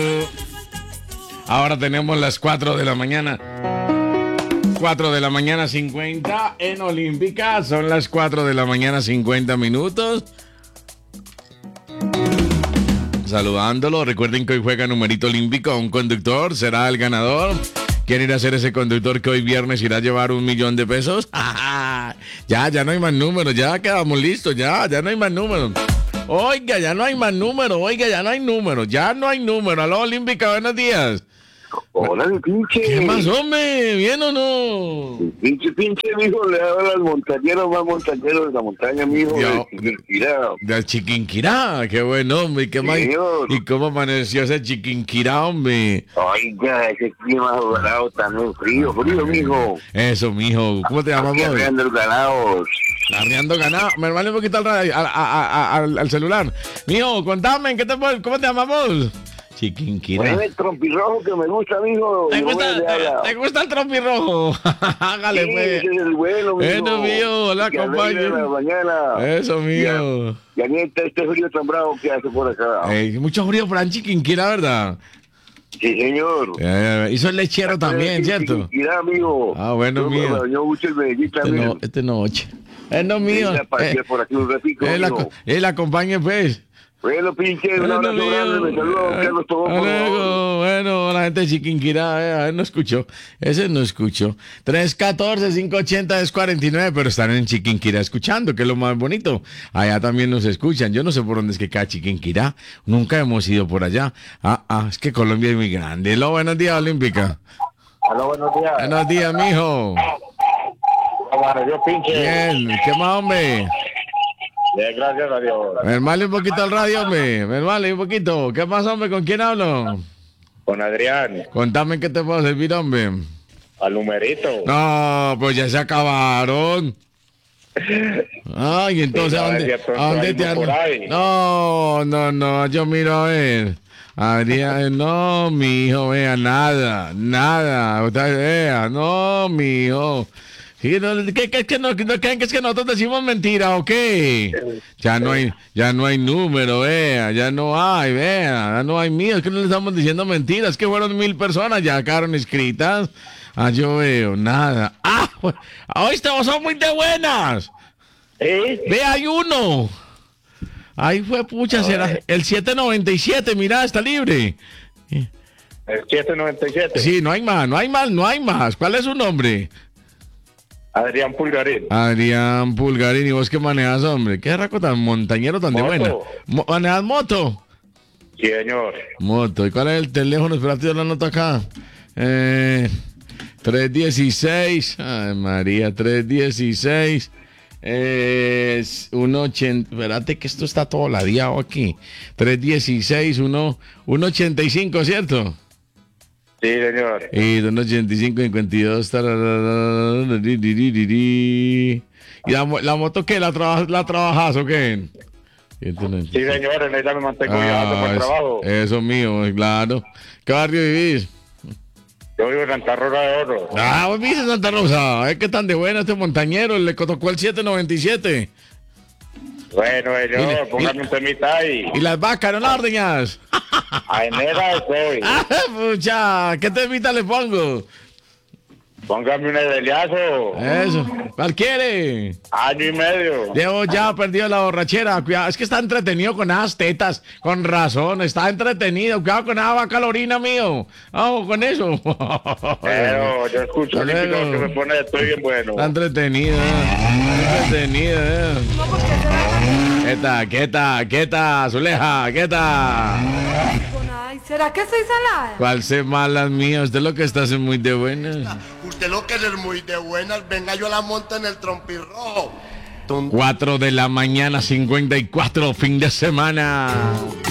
Ahora tenemos las 4 de la mañana. 4 de la mañana 50 en Olímpica. Son las 4 de la mañana 50 minutos. Saludándolo. Recuerden que hoy juega numerito olímpico. Un conductor será el ganador. ¿Quiere ir a ser ese conductor que hoy viernes irá a llevar $1.000.000? Ya no hay más números. Ya quedamos listos. Ya no hay más números. Oiga, ya no hay más números. Ya no hay número. Aló, Olímpica, buenos días. Hola, mi pinche. ¿Qué más, hombre? ¿Bien o no? Pinche, mijo, le habla al montañero más montañero de la montaña, mijo, de Chiquinquirá. De Chiquinquirá, qué buen hombre. ¿Qué más? ¿Y cómo amaneció ese Chiquinquirá, hombre? Oiga, ese clima dorado también, frío, mijo. Eso, mijo. ¿Cómo te llamas vos? Arreando el ganado. Arreando ganado. Me vale un poquito al celular. Mijo, contame, ¿cómo te llamas vos? Chiquinquirá. Bueno, el trompirrojo que me gusta, mijo. ¿Te gusta el trompirrojo? Hágale, sí, pues. Ese es el bueno, mijo. Bueno, mío, la acompaño. Eso, mío. Ya ni este frío tan bravo que hace por acá. Mucho frío por en Chiquinquirá, ¿verdad? Sí, señor. Hizo el lechero también, ¿cierto? Chiquinquirá, amigo. Ah, bueno, mío. Me bañó mucho el Medellín también. Este noche. No, mío. Por aquí un ratico, él acompañe, pues. Bueno, pinche, un abrazo grande, me saludo a Carlos Tobón. Bueno, la gente de Chiquinquirá, no escuchó. Ese no escuchó. 314-580-1049, pero están en Chiquinquirá escuchando, que es lo más bonito. Allá también nos escuchan. Yo no sé por dónde es que cae Chiquinquirá. Nunca hemos ido por allá. Es que Colombia es muy grande. Hola, buenos días, Olímpica. Hola, buenos días. Buenos días, mijo. Hola, yo pinche. Bien, ¿qué más, hombre? Gracias a Dios. Mermale un poquito al radio, hombre. Mermale un poquito. ¿Qué más, hombre? ¿Con quién hablo? Con Adrián. Contame qué te puedo servir, hombre. Al numerito. No, pues ya se acabaron. Ay, entonces, ¿a dónde te andas? No, yo miro a ver. Adrián, no, mijo, vea, nada. Usted vea, no, mijo. ¿Qué creen que es que nosotros decimos mentira o qué? Ya no hay número, vea, ya no hay mío, es que no le estamos diciendo mentiras, que fueron 1,000 personas, ya quedaron inscritas. Yo veo, nada. Hoy estamos son muy de buenas. Ve, hay uno. Ahí fue, pucha, será el 797, mira, está libre. El 797. Sí, no hay más. ¿Cuál es su nombre? Adrián Pulgarín. Adrián Pulgarín, ¿y vos qué manejas, hombre? ¿Qué raco tan montañero tan de buena? ¿Manejas moto? Sí, señor. Moto, ¿y cuál es el teléfono? Espérate, yo la anoto acá. 316, ay María, 316, 180, espérate que esto está todo ladeado aquí. 316, 185, ¿cierto? Sí, señor. Y 185, 52. ¿Y la moto qué? ¿La trabajas o qué? Sí, señor, en ella me mantengo llevando por el trabajo. Eso es mío, claro. ¿Qué barrio vivís? Yo vivo en Santa Rosa de Oro. Vos vivís en Santa Rosa. Es que tan de buena este montañero. Le tocó el 797. Bueno, señor, póngame un temita ahí. ¿Y las vacas no las ordeñas? A enera estoy. Pucha, ¿qué temita le pongo? Póngame un edeliazo. Eso, ¿cuál quiere? 1 año y medio. Llevo ya perdido la borrachera. Cuidado, es que está entretenido con esas tetas. Con razón, está entretenido. Cuidado con esa vaca lorina, mío. Vamos con eso. Pero yo escucho que me pone, estoy bien bueno. Está entretenido. Quieta, Zuleja, quieta. ¿Será que soy salada? ¿Cuál se malas mías? Usted lo que está es muy de buenas. Usted lo que es muy de buenas. Venga, yo la monto en el trompirrojo. 4 de la mañana, 54, fin de semana.